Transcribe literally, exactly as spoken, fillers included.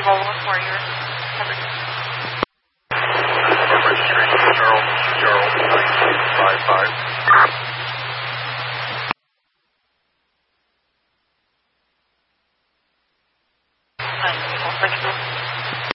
Volvo Warrior. Coverage. Registration Charles, Charles, nine two five five.